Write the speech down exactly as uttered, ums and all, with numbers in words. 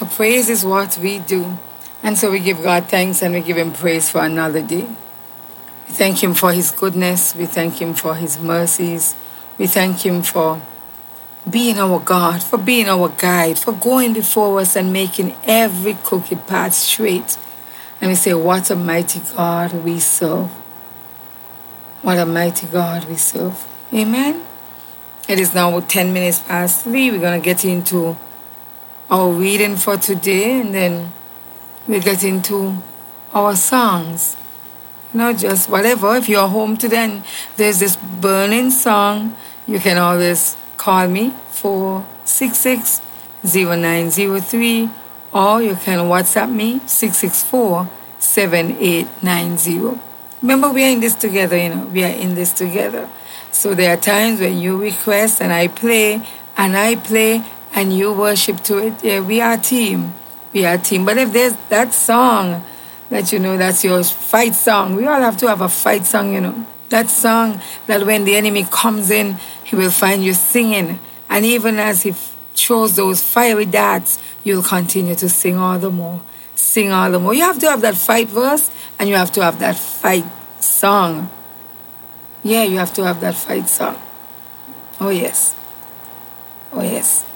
So praise is what we do. And so we give God thanks and we give him praise for another day. We thank him for his goodness. We thank him for his mercies. We thank him for being our God, for being our guide, for going before us and making every crooked path straight. And we say, what a mighty God we serve. What a mighty God we serve. Amen. It is now ten minutes past three. We're going to get into our reading for today, and then we'll get into our songs. You know, just whatever. If you're home today and there's this burning song, you can always call me, four six six, zero nine zero three, or you can WhatsApp me, six six four, seven eight nine zero. Remember, we are in this together, you know. We are in this together. So there are times when you request and I play, and I play and you worship to it. Yeah, we are a team. We are a team. But if there's that song that, you know, that's your fight song, we all have to have a fight song, you know. That song that when the enemy comes in, he will find you singing. And even as he throws those fiery darts, you'll continue to sing all the more. Sing all the more. You have to have that fight verse and you have to have that fight song. Yeah, you have to have that fight song. Oh, yes. Oh, yes.